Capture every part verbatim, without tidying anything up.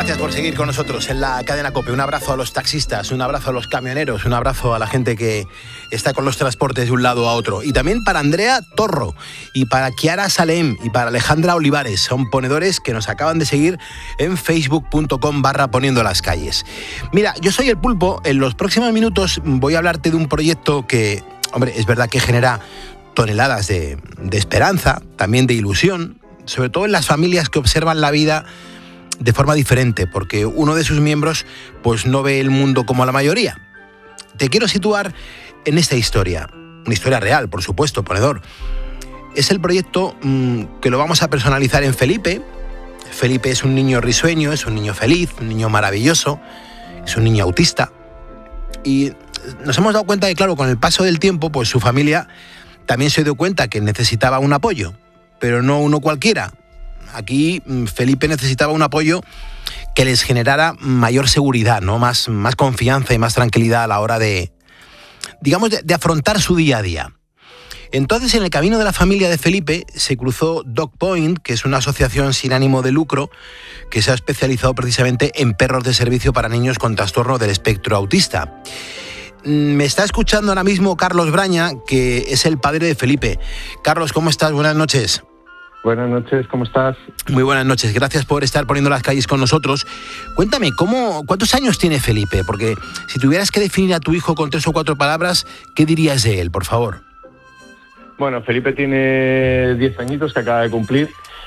Gracias por seguir con nosotros en la cadena COPE. Un abrazo a los taxistas, un abrazo a los camioneros, un abrazo a la gente que está con los transportes de un lado a otro. Y también para Andrea Torro, y para Kiara Salem, y para Alejandra Olivares. Son ponedores que nos acaban de seguir en facebook punto com barra poniendo las calles. Mira, yo soy el Pulpo. En los próximos minutos voy a hablarte de un proyecto que, hombre, es verdad que genera toneladas de, de esperanza, también de ilusión, sobre todo en las familias que observan la vida de forma diferente, porque uno de sus miembros pues no ve el mundo como la mayoría. Te quiero situar en esta historia, una historia real, por supuesto, ponedor. Es el proyecto mmm, que lo vamos a personalizar en Felipe. Felipe es un niño risueño, es un niño feliz, un niño maravilloso, es un niño autista. Y nos hemos dado cuenta que, claro, con el paso del tiempo, pues su familia también se dio cuenta que necesitaba un apoyo, pero no uno cualquiera. Aquí Felipe necesitaba un apoyo que les generara mayor seguridad, ¿no? Más, más confianza y más tranquilidad a la hora de, digamos, de, de afrontar su día a día. Entonces, en el camino de la familia de Felipe se cruzó Dog Point, que es una asociación sin ánimo de lucro que se ha especializado precisamente en perros de servicio para niños con trastorno del espectro autista. Me está escuchando ahora mismo Carlos Braña, que es el padre de Felipe. Carlos, ¿cómo estás? Buenas noches. Buenas noches, ¿cómo estás? Muy buenas noches, gracias por estar poniendo las calles con nosotros. Cuéntame, ¿cómo, ¿cuántos años tiene Felipe? Porque si tuvieras que definir a tu hijo con tres o cuatro palabras, ¿qué dirías de él, por favor? Bueno, Felipe tiene diez añitos que acaba de cumplir,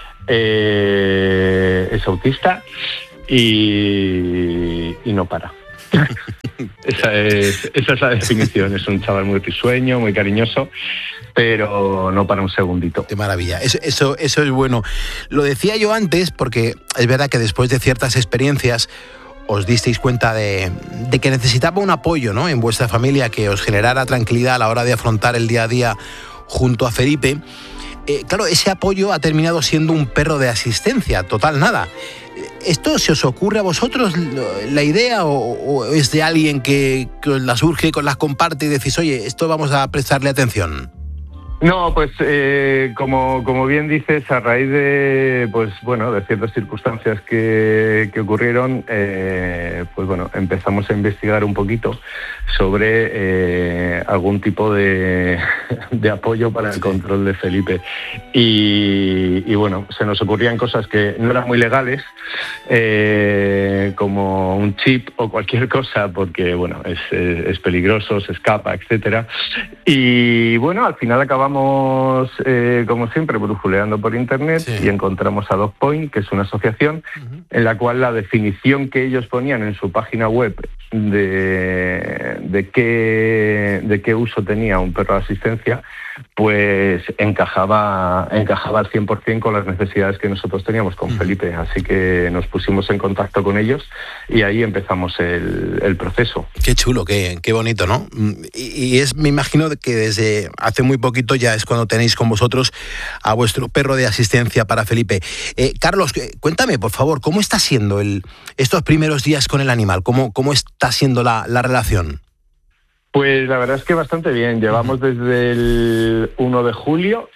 eh, es autista y, y no para. esa, es, esa es la definición, es un chaval muy risueño, muy cariñoso, pero no para un segundito. Qué maravilla, eso, eso, eso es bueno. Lo decía yo antes porque es verdad que después de ciertas experiencias os disteis cuenta de, de que necesitaba un apoyo, ¿no?, en vuestra familia que os generara tranquilidad a la hora de afrontar el día a día junto a Felipe. Eh, claro, ese apoyo ha terminado siendo un perro de asistencia, total nada. ¿Esto se os ocurre a vosotros la idea o, o es de alguien que, que os la surge, que os las comparte y decís, oye, esto vamos a prestarle atención? No, pues eh, como, como bien dices, a raíz de pues bueno de ciertas circunstancias que, que ocurrieron, eh, pues bueno, empezamos a investigar un poquito sobre eh, algún tipo de, de apoyo para el control de Felipe. Y, y bueno, se nos ocurrían cosas que no eran muy legales, eh, como un chip o cualquier cosa, porque bueno, es, es peligroso, se escapa, etcétera. Y bueno, al final acabamos Eh, como siempre, brujuleando por internet, sí, y encontramos a Dog Point, que es una asociación uh-huh. en la cual la definición que ellos ponían en su página web de, de, qué, de qué uso tenía un perro de asistencia, pues encajaba, encajaba al cien por ciento con las necesidades que nosotros teníamos con uh-huh. Felipe. Así que nos pusimos en contacto con ellos y ahí empezamos el, el proceso. Qué chulo, qué, qué bonito, ¿no? Y, y es, me imagino que desde hace muy poquito ya es cuando tenéis con vosotros a vuestro perro de asistencia para Felipe. Eh, Carlos, cuéntame, por favor, ¿cómo está siendo el, estos primeros días con el animal? ¿Cómo, cómo está siendo la, la relación? Pues la verdad es que bastante bien. Llevamos desde el uno de julio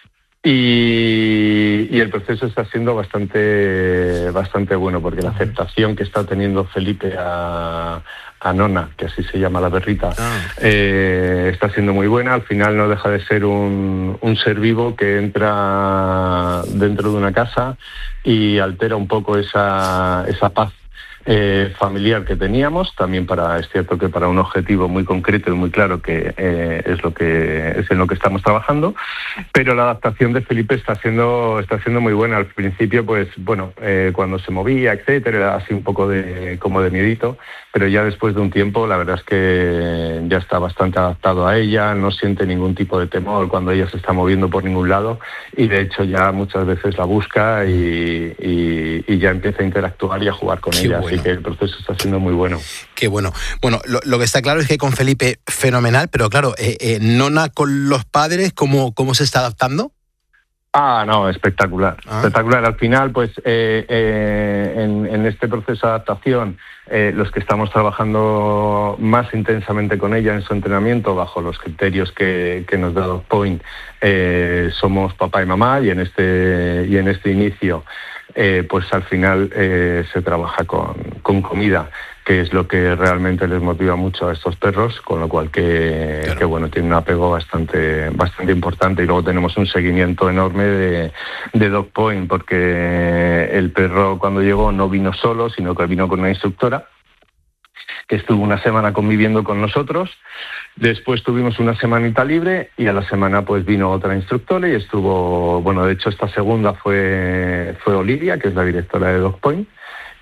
y, y el proceso está siendo bastante, bastante bueno, porque la aceptación que está teniendo Felipe a, a Nona, que así se llama la perrita, eh, está siendo muy buena. Al final no deja de ser un, un ser vivo que entra dentro de una casa y altera un poco esa, esa paz Eh, familiar que teníamos, también para, es cierto que para un objetivo muy concreto y muy claro que eh, es lo que es en lo que estamos trabajando, pero la adaptación de Felipe está siendo está siendo muy buena. Al principio, pues bueno, eh, cuando se movía, etcétera, era así un poco de como de miedito, pero ya después de un tiempo, la verdad es que ya está bastante adaptado a ella, no siente ningún tipo de temor cuando ella se está moviendo por ningún lado y de hecho ya muchas veces la busca y, y, y ya empieza a interactuar y a jugar con Qué ella. bueno. Así que el proceso está siendo muy bueno. Qué bueno. Bueno, lo, lo que está claro es que con Felipe fenomenal, pero claro, eh, eh, Nona con los padres, ¿cómo, cómo se está adaptando? Ah, no, espectacular, ah. espectacular. Al final, pues, eh, eh, en, en este proceso de adaptación, eh, los que estamos trabajando más intensamente con ella en su entrenamiento, bajo los criterios que, que nos da Dog Point, eh, somos papá y mamá, y en este, y en este inicio, eh, pues al final eh, se trabaja con, con comida, que es lo que realmente les motiva mucho a estos perros, con lo cual que, claro. que bueno, tiene un apego bastante, bastante importante. Y luego tenemos un seguimiento enorme de, de Dog Point, porque el perro cuando llegó no vino solo, sino que vino con una instructora, que estuvo una semana conviviendo con nosotros. Después tuvimos una semanita libre y a la semana pues vino otra instructora y estuvo, bueno, de hecho esta segunda fue, fue Olivia, que es la directora de Dog Point.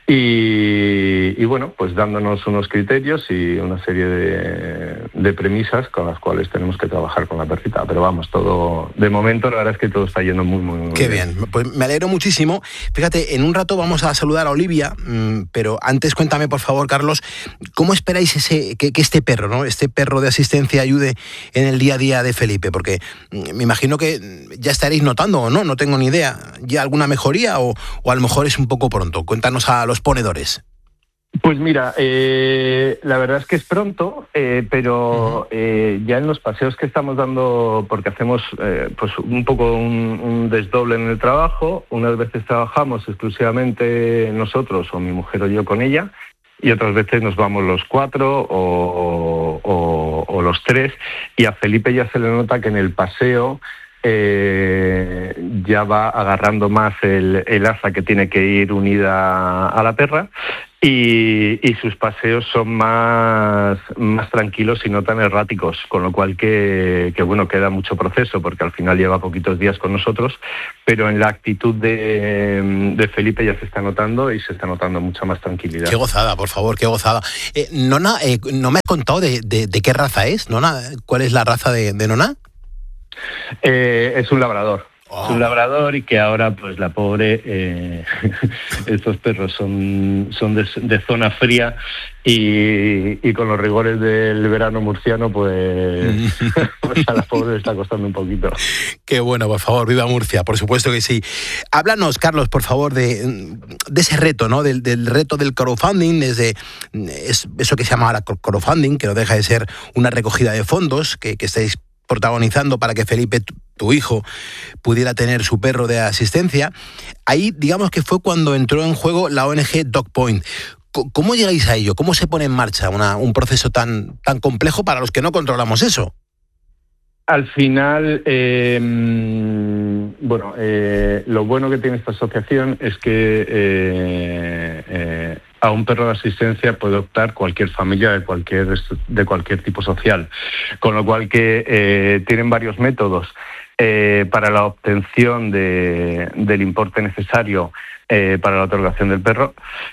Y, y bueno, pues dándonos unos criterios y una serie de, de premisas con las cuales tenemos que trabajar con la perrita. Pero vamos, todo, de momento la verdad es que todo está yendo muy, muy, muy Qué bien. bien. Pues me alegro muchísimo. Fíjate, en un rato vamos a saludar a Olivia, pero antes cuéntame, por favor, Carlos, ¿cómo esperáis ese que, que este perro, ¿no? este perro de asistencia ayude en el día a día de Felipe? Porque me imagino que ya estaréis notando, o no, no tengo ni idea, ya alguna mejoría o, o a lo mejor es un poco pronto. Cuéntanos a los ponedores. Pues mira, eh, la verdad es que es pronto, eh, pero eh, ya en los paseos que estamos dando, porque hacemos eh, pues un poco un, un desdoble en el trabajo, unas veces trabajamos exclusivamente nosotros o mi mujer o yo con ella, y otras veces nos vamos los cuatro o, o, o los tres, y a Felipe ya se le nota que en el paseo Eh, ya va agarrando más el, el asa que tiene que ir unida a la perra y, y sus paseos son más, más tranquilos y no tan erráticos, con lo cual que, que bueno, queda mucho proceso porque al final lleva poquitos días con nosotros, pero en la actitud de, de Felipe ya se está notando y se está notando mucha más tranquilidad. Qué gozada, por favor, qué gozada. Eh, Nona, eh, ¿no me has contado de, de, de qué raza es, Nona? ¿Cuál es la raza de, de Nona? Eh, es un labrador. Oh. Es un labrador y que ahora, pues la pobre, eh, estos perros son, son de, de zona fría y, y con los rigores del verano murciano, pues, pues a la pobre le está costando un poquito. Qué bueno, por favor, viva Murcia, por supuesto que sí. Háblanos, Carlos, por favor, de, de ese reto, ¿no? Del, del reto del crowdfunding, desde es, eso que se llama ahora crowdfunding, que no deja de ser una recogida de fondos que, que estáis protagonizando para que Felipe, tu, tu hijo, pudiera tener su perro de asistencia. Ahí, digamos que fue cuando entró en juego la O N G Dog Point. ¿Cómo llegáis a ello? ¿Cómo se pone en marcha una, un proceso tan, tan complejo para los que no controlamos eso? Al final, eh, bueno, eh, lo bueno que tiene esta asociación es que eh, eh, a un perro de asistencia puede optar cualquier familia de cualquier de cualquier tipo social, con lo cual que eh, tienen varios métodos eh, para la obtención de, del importe necesario eh, para la otorgación del perro.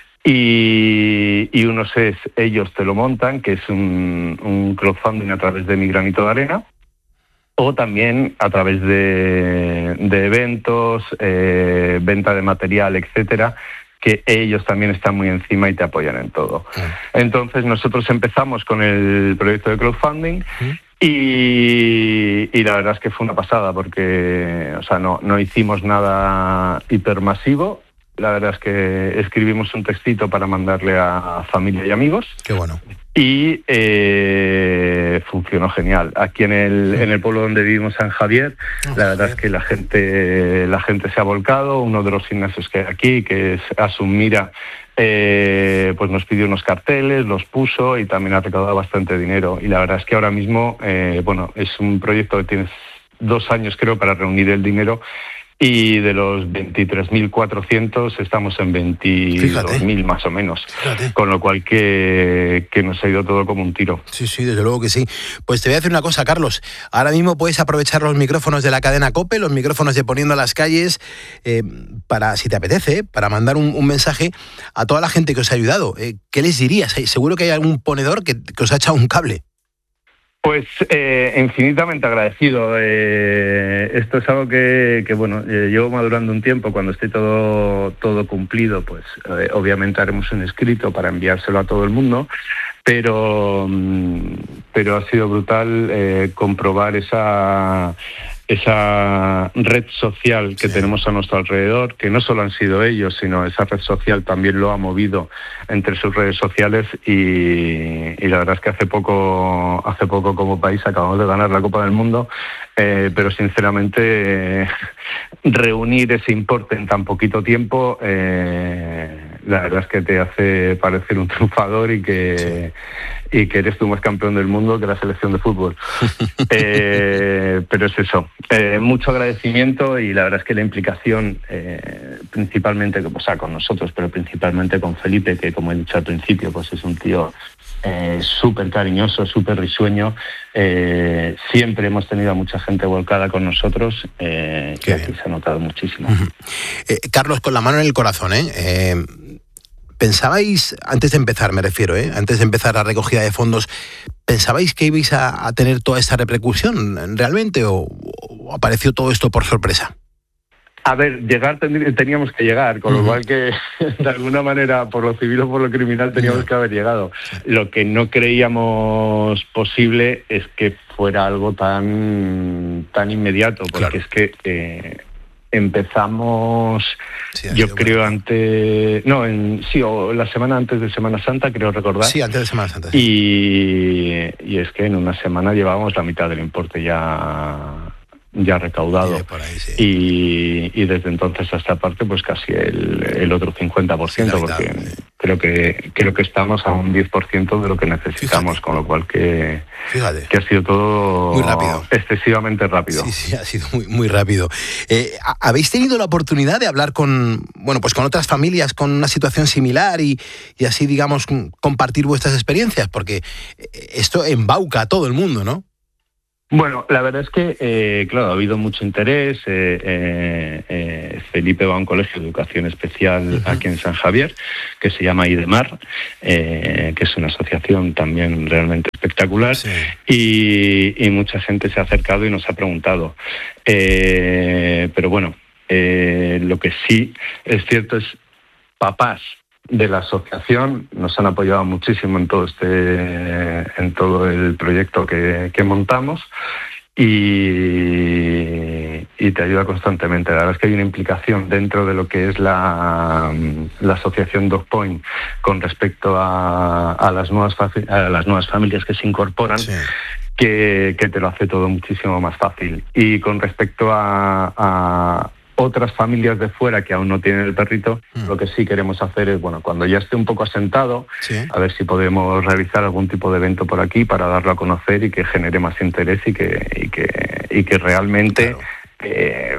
Y, y unos es ellos te lo montan, que es un, un crowdfunding a través de Mi Granito de Arena, o también a través de, de eventos, eh, venta de material, etcétera, que ellos también están muy encima y te apoyan en todo. Sí. Entonces nosotros empezamos con el proyecto de crowdfunding sí. y, y la verdad es que fue una pasada porque, o sea, no, no hicimos nada hipermasivo. La verdad es que escribimos un textito para mandarle a familia y amigos. Qué bueno. Y eh, funcionó genial. Aquí en el, en el pueblo donde vivimos, San Javier, oh, la verdad es que la gente, la gente se ha volcado. Uno de los gimnasios que hay aquí, que es Asumira, eh, pues nos pidió unos carteles, los puso y también ha recaudado bastante dinero. Y la verdad es que ahora mismo, eh, bueno, es un proyecto que tiene dos años creo para reunir el dinero. Y de los veintitrés mil cuatrocientos estamos en veintidós mil más o menos. Fíjate. Con lo cual que, que nos ha ido todo como un tiro. Sí, sí, desde luego que sí. Pues te voy a decir una cosa, Carlos. Ahora mismo puedes aprovechar los micrófonos de la cadena COPE, los micrófonos de Poniendo a las Calles, eh, para, si te apetece, para mandar un, un mensaje a toda la gente que os ha ayudado. Eh, ¿Qué les dirías? Seguro que hay algún ponedor que, que os ha echado un cable. Pues eh, infinitamente agradecido. Eh, esto es algo que, que bueno, eh, llevo madurando un tiempo. Cuando esté todo, todo cumplido, pues eh, obviamente haremos un escrito para enviárselo a todo el mundo. Pero, pero ha sido brutal eh, comprobar esa... esa red social que sí. tenemos a nuestro alrededor, que no solo han sido ellos, sino esa red social también lo ha movido entre sus redes sociales y, y la verdad es que hace poco, hace poco como país acabamos de ganar la Copa del Mundo, eh, pero sinceramente eh, reunir ese importe en tan poquito tiempo, eh, la la verdad es que te hace parecer un triunfador y que, sí. y que eres tú más campeón del mundo que la selección de fútbol. eh, pero es eso, eh, mucho agradecimiento y la verdad es que la implicación, eh, principalmente, o sea, con nosotros, pero principalmente con Felipe, que como he dicho al principio, pues es un tío Eh, súper cariñoso, súper risueño. Eh, siempre hemos tenido a mucha gente volcada con nosotros eh, y aquí se ha notado muchísimo. Uh-huh. eh, Carlos, con la mano en el corazón, ¿eh? eh ¿pensabais, antes de empezar me refiero, ¿eh? antes de empezar la recogida de fondos, ¿pensabais que ibais a, a tener toda esta repercusión realmente o, o apareció todo esto por sorpresa? A ver, llegar teníamos que llegar, con lo uh-huh. cual que de alguna manera, por lo civil o por lo criminal, teníamos uh-huh. que haber llegado. Lo que no creíamos posible es que fuera algo tan tan inmediato, porque claro. es que eh, empezamos, sí, yo creo, bueno. antes... No, en, sí, o la semana antes de Semana Santa, creo recordar. Sí, antes de Semana Santa. Sí. Y, y es que en una semana llevábamos la mitad del importe ya... ya recaudado por ahí, sí. y, y desde entonces hasta esta parte pues casi el, el otro cincuenta por ciento, sí, porque sí. creo que creo que estamos a un diez por ciento de lo que necesitamos. Fíjate. Con lo cual que, que ha sido todo muy rápido, excesivamente rápido. Sí, sí, ha sido muy, muy rápido. Eh, ¿Habéis tenido la oportunidad de hablar con, bueno, pues con otras familias con una situación similar y, y así, digamos, compartir vuestras experiencias? Porque esto embauca a todo el mundo, ¿no? Bueno, la verdad es que, eh, claro, ha habido mucho interés. Eh, eh, eh, Felipe va a un colegio de educación especial uh-huh. aquí en San Javier, que se llama IDEMAR, eh, que es una asociación también realmente espectacular, sí. y, y mucha gente se ha acercado y nos ha preguntado. Eh, pero bueno, eh, lo que sí es cierto es papás de la asociación nos han apoyado muchísimo en todo este en todo el proyecto que, que montamos y, y te ayuda constantemente. La verdad es que hay una implicación dentro de lo que es la, la asociación DocPoint con respecto a, a las nuevas a las nuevas familias que se incorporan, sí. que, que te lo hace todo muchísimo más fácil. Y con respecto a, a otras familias de fuera que aún no tienen el perrito, mm. lo que sí queremos hacer es, bueno, cuando ya esté un poco asentado, ¿sí? a ver si podemos realizar algún tipo de evento por aquí para darlo a conocer y que genere más interés y que y que, y que realmente claro. eh,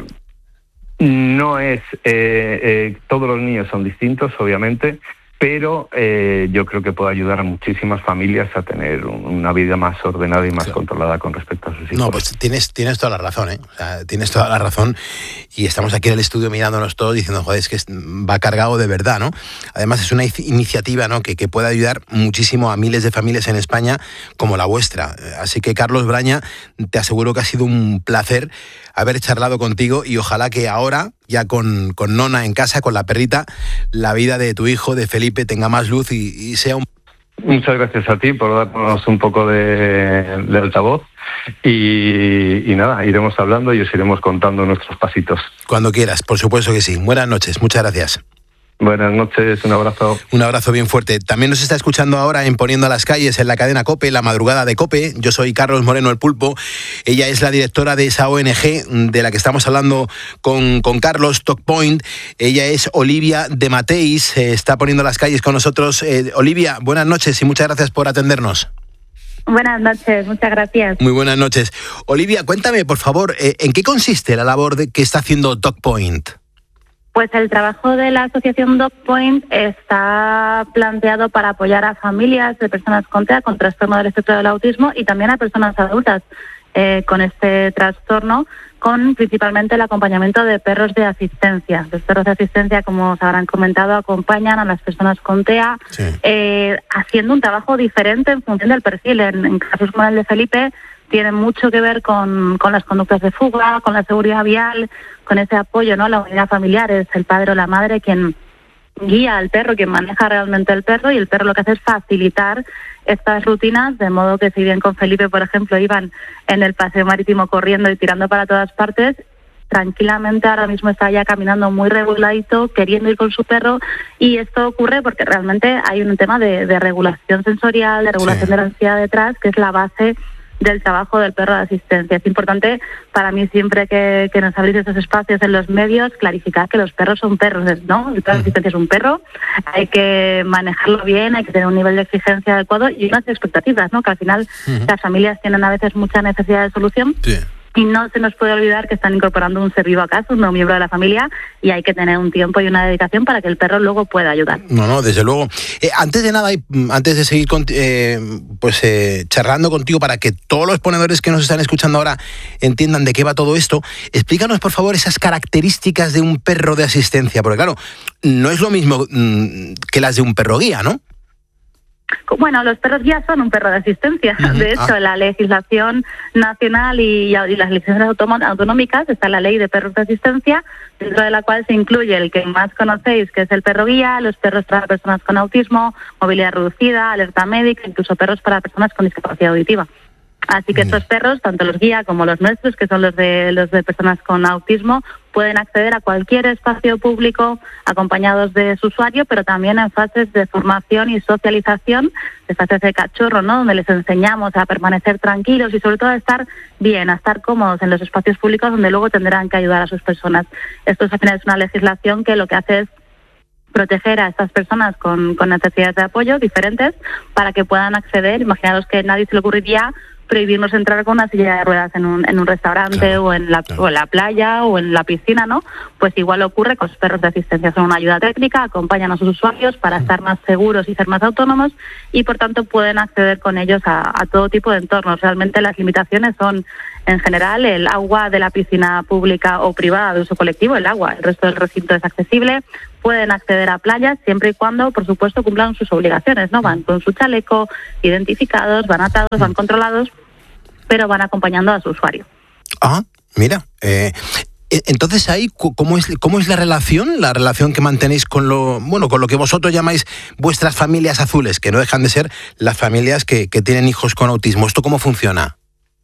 no es... Eh, eh, todos los niños son distintos, obviamente, pero eh, yo creo que puede ayudar a muchísimas familias a tener un, una vida más ordenada y más claro. controlada con respecto a sus hijos. No, pues tienes, tienes toda la razón, ¿eh? O sea, tienes toda la razón y estamos aquí en el estudio mirándonos todos diciendo, joder, es que va cargado de verdad, ¿no? Además es una iniciativa, ¿no? que, que puede ayudar muchísimo a miles de familias en España como la vuestra. Así que, Carlos Braña, te aseguro que ha sido un placer haber charlado contigo y ojalá que ahora, ya con, con Nona en casa, con la perrita, la vida de tu hijo, de Felipe, tenga más luz y, y sea un... Muchas gracias a ti por darnos un poco de, de altavoz y, y nada, iremos hablando y os iremos contando nuestros pasitos. Cuando quieras, por supuesto que sí. Buenas noches, muchas gracias. Buenas noches, un abrazo. Un abrazo bien fuerte. También nos está escuchando ahora en Poniendo a las Calles en la cadena COPE, la madrugada de COPE. Yo soy Carlos Moreno el Pulpo. Ella es la directora de esa O N G de la que estamos hablando con, con Carlos, DocPoint. Ella es Olivia de Mateis, eh, está poniendo a las calles con nosotros. Eh, Olivia, buenas noches y muchas gracias por atendernos. Buenas noches, muchas gracias. Muy buenas noches. Olivia, cuéntame, por favor, eh, ¿en qué consiste la labor de, que está haciendo DocPoint? Pues el trabajo de la asociación DocPoint está planteado para apoyar a familias de personas con T E A, con trastorno del espectro del autismo, y también a personas adultas eh, con este trastorno, con principalmente el acompañamiento de perros de asistencia. Los perros de asistencia, como os habrán comentado, acompañan a las personas con T E A, sí. eh, haciendo un trabajo diferente en función del perfil. En, en casos como el de Felipe, tiene mucho que ver con, con las conductas de fuga, con la seguridad vial, con ese apoyo, ¿no? La unidad familiar, es el padre o la madre quien guía al perro, quien maneja realmente el perro, y el perro lo que hace es facilitar estas rutinas, de modo que si bien con Felipe, por ejemplo, iban en el paseo marítimo corriendo y tirando para todas partes, tranquilamente ahora mismo está ya caminando muy reguladito, queriendo ir con su perro, y esto ocurre porque realmente hay un tema de, de regulación sensorial, de regulación sí. de la ansiedad detrás, que es la base del trabajo del perro de asistencia. Es importante para mí siempre que, que nos abrís esos espacios en los medios clarificar que los perros son perros, ¿no? El perro de asistencia es un perro, hay que manejarlo bien, hay que tener un nivel de exigencia adecuado y unas expectativas, ¿no? Que al final uh-huh. las familias tienen a veces mucha necesidad de solución. Sí. Y no se nos puede olvidar que están incorporando un ser vivo a casa, un nuevo miembro de la familia, y hay que tener un tiempo y una dedicación para que el perro luego pueda ayudar. No, no, desde luego. Eh, antes de nada, antes de seguir con, eh, pues eh, charlando contigo para que todos los ponedores que nos están escuchando ahora entiendan de qué va todo esto, explícanos, por favor, esas características de un perro de asistencia, porque claro, no es lo mismo mmm, que las de un perro guía, ¿no? Bueno, los perros guías son un perro de asistencia. Uh-huh. De hecho, ah. la legislación nacional y, y las licencias autonómicas está la ley de perros de asistencia, dentro de la cual se incluye el que más conocéis, que es el perro guía, los perros para personas con autismo, movilidad reducida, alerta médica, incluso perros para personas con discapacidad auditiva. Así que estos perros, tanto los guía como los nuestros, que son los de los de personas con autismo, pueden acceder a cualquier espacio público acompañados de su usuario, pero también en fases de formación y socialización, de fases de cachorro, ¿no? Donde les enseñamos a permanecer tranquilos y sobre todo a estar bien, a estar cómodos en los espacios públicos donde luego tendrán que ayudar a sus personas. Esto al final es una legislación que lo que hace es proteger a estas personas con, con necesidades de apoyo diferentes para que puedan acceder. Imaginaros que a nadie se le ocurriría prohibirnos entrar con una silla de ruedas en un, en un restaurante claro, o, en la, claro. o en la playa o en la piscina, ¿no? Pues igual ocurre con los perros de asistencia. Son una ayuda técnica, acompañan a sus usuarios para estar más seguros y ser más autónomos y, por tanto, pueden acceder con ellos a, a todo tipo de entornos. Realmente las limitaciones son, en general, el agua de la piscina pública o privada de uso colectivo, el agua. El resto del recinto es accesible. Pueden acceder a playas siempre y cuando, por supuesto, cumplan sus obligaciones, ¿no? Van con su chaleco, identificados, van atados, van controlados, pero van acompañando a su usuario. Ah, mira, eh, entonces ahí, ¿cómo es, cómo es la relación? La relación que mantenéis con lo, bueno, con lo que vosotros llamáis vuestras familias azules, que no dejan de ser las familias que, que tienen hijos con autismo. ¿Esto cómo funciona?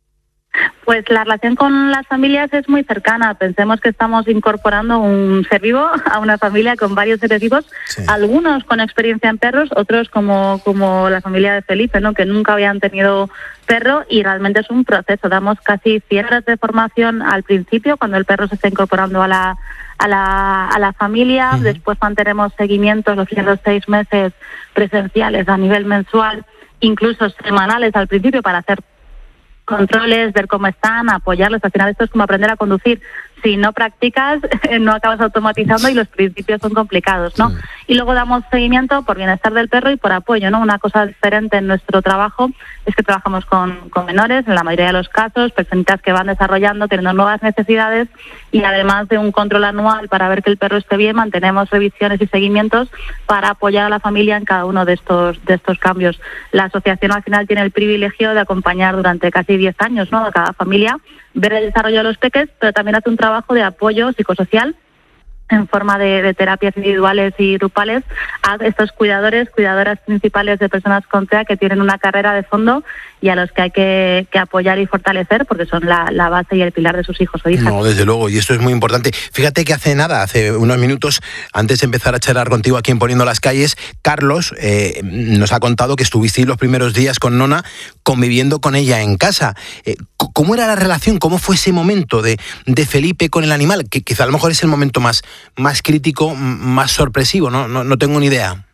Pues la relación con las familias es muy cercana. Pensemos que estamos incorporando un ser vivo a una familia con varios seres vivos, sí. Algunos con experiencia en perros, otros como, como la familia de Felipe, ¿no? Que nunca habían tenido perro y realmente es un proceso. Damos casi cien horas de formación al principio, cuando el perro se está incorporando a la, a la, a la familia. Uh-huh. Después mantenemos seguimientos los primeros seis meses presenciales a nivel mensual, incluso semanales al principio para hacer controles, ver cómo están, apoyarlos. Al final esto es como aprender a conducir. Si no practicas, no acabas automatizando y los principios son complicados, ¿no? Sí. Y luego damos seguimiento por bienestar del perro y por apoyo, ¿no? Una cosa diferente en nuestro trabajo es que trabajamos con, con menores, en la mayoría de los casos, personitas que van desarrollando, teniendo nuevas necesidades y además de un control anual para ver que el perro esté bien, mantenemos revisiones y seguimientos para apoyar a la familia en cada uno de estos, de estos cambios. La asociación al final tiene el privilegio de acompañar durante casi diez años, ¿no? A cada familia, ver el desarrollo de los peques, pero también hace un trabajo de apoyo psicosocial en forma de, de terapias individuales y grupales a estos cuidadores, cuidadoras principales de personas con T E A que tienen una carrera de fondo y a los que hay que, que apoyar y fortalecer porque son la, la base y el pilar de sus hijos o hijas. No, desde luego, y esto es muy importante. Fíjate que hace nada, hace unos minutos, antes de empezar a charlar contigo aquí en Poniendo las Calles, Carlos eh, nos ha contado que estuvisteis los primeros días con Nona conviviendo con ella en casa. Eh, ¿Cómo era la relación? ¿Cómo fue ese momento de, de Felipe con el animal? Que quizá a lo mejor es el momento más, más crítico, más sorpresivo, ¿no? No, no tengo ni idea.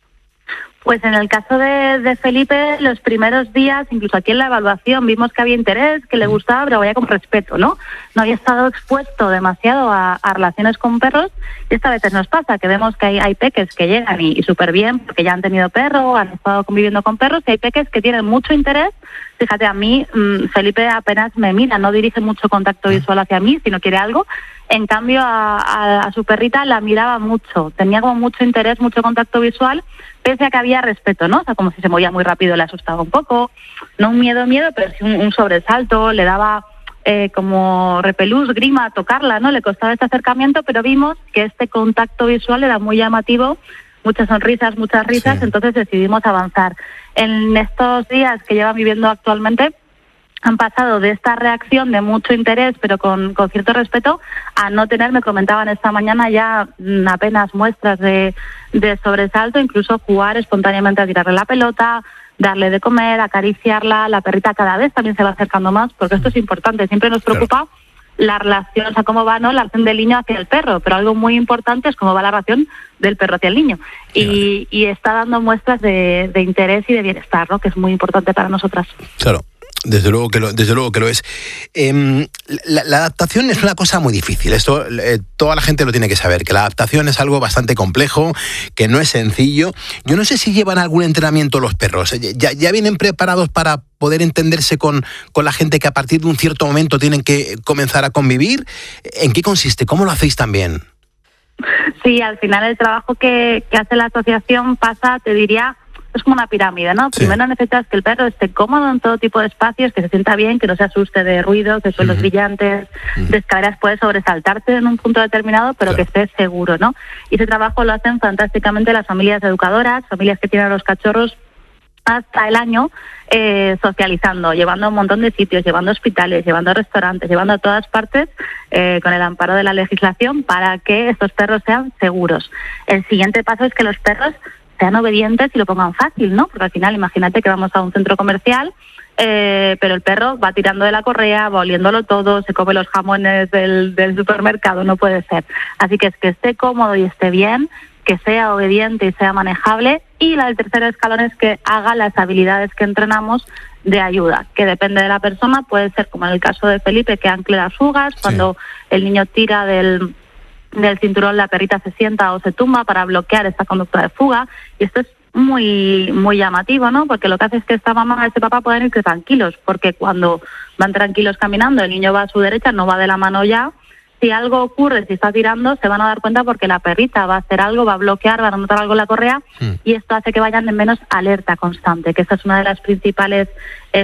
Pues en el caso de, de Felipe, los primeros días, incluso aquí en la evaluación, vimos que había interés, que le gustaba, pero vaya con respeto, ¿no? No había estado expuesto demasiado a, a relaciones con perros y esta vez nos pasa que vemos que hay, hay peques que llegan y, y súper bien porque ya han tenido perro, han estado conviviendo con perros y hay peques que tienen mucho interés. Fíjate, a mí mmm, Felipe apenas me mira, no dirige mucho contacto visual hacia mí, si no quiere algo. En cambio, a, a, a su perrita la miraba mucho, tenía como mucho interés, mucho contacto visual, pese a que había respeto, ¿no? O sea, como si se movía muy rápido, le asustaba un poco, no un miedo, miedo, pero sí un, un sobresalto, le daba eh, como repelús, grima, tocarla, ¿no? Le costaba este acercamiento, pero vimos que este contacto visual era muy llamativo, muchas sonrisas, muchas risas, sí. Entonces decidimos avanzar. En estos días que llevan viviendo actualmente, han pasado de esta reacción de mucho interés, pero con, con cierto respeto, a no tener, me comentaban esta mañana, ya apenas muestras de, de sobresalto, incluso jugar espontáneamente a tirarle la pelota, darle de comer, acariciarla, la perrita cada vez también se va acercando más, porque esto es importante, siempre nos preocupa claro. la relación, o sea, cómo va, ¿no?, la relación del niño hacia el perro, pero algo muy importante es cómo va la relación del perro hacia el niño. Y, y está dando muestras de, de interés y de bienestar, ¿no?, que es muy importante para nosotras. Claro. Desde luego que lo, desde luego que lo es. Eh, la, la adaptación es una cosa muy difícil. Esto eh, toda la gente lo tiene que saber, que la adaptación es algo bastante complejo, que no es sencillo. Yo no sé si llevan algún entrenamiento los perros. ¿Ya, ya vienen preparados para poder entenderse con, con la gente que a partir de un cierto momento tienen que comenzar a convivir? ¿En qué consiste? ¿Cómo lo hacéis también? Sí, al final el trabajo que, que hace la asociación pasa, te diría... es como una pirámide, ¿no? Sí. Primero necesitas que el perro esté cómodo en todo tipo de espacios, que se sienta bien, que no se asuste de ruidos, de suelos uh-huh. brillantes, uh-huh. de escaleras, puede sobresaltarse en un punto determinado, pero claro. que esté seguro, ¿no? Y ese trabajo lo hacen fantásticamente las familias educadoras, familias que tienen a los cachorros hasta el año eh, socializando, llevando a un montón de sitios, llevando a hospitales, llevando a restaurantes, llevando a todas partes eh, con el amparo de la legislación para que estos perros sean seguros. El siguiente paso es que los perros sean obedientes y lo pongan fácil, ¿no? Porque al final, imagínate que vamos a un centro comercial, eh, pero el perro va tirando de la correa, va oliéndolo todo, se come los jamones del, del supermercado, no puede ser. Así que es que esté cómodo y esté bien, que sea obediente y sea manejable, y la, el tercer escalón es que haga las habilidades que entrenamos de ayuda, que depende de la persona, puede ser como en el caso de Felipe, que ancle las fugas, sí. cuando el niño tira del... del cinturón, la perrita se sienta o se tumba para bloquear esta conducta de fuga, y esto es muy muy llamativo, ¿no? Porque lo que hace es que esta mamá y este papá pueden ir tranquilos, porque cuando van tranquilos caminando, el niño va a su derecha, no va de la mano ya. Si algo ocurre, si está tirando, se van a dar cuenta porque la perrita va a hacer algo, va a bloquear, va a notar algo en la correa, mm. y esto hace que vayan en menos alerta constante, que esta es una de las principales eh,